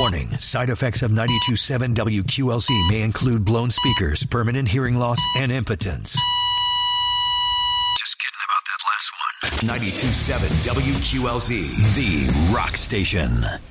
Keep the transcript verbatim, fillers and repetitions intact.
Warning, side effects of ninety-two point seven W Q L Z may include blown speakers, permanent hearing loss, and impotence. Just kidding about that last one. ninety-two point seven W Q L Z, the rock station.